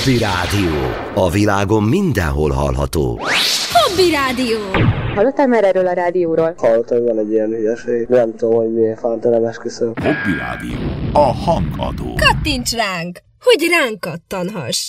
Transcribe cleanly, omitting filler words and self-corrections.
Hobby Rádió. A világon mindenhol hallható. Hobby Rádió. Hallottál már erről a rádióról? Hallottam, van egy ilyen hülyeség. Nem tudom, hogy miért fántelen esküszöm. Hobby Rádió. A hangadó. Kattints ránk, hogy ránk kattanhass.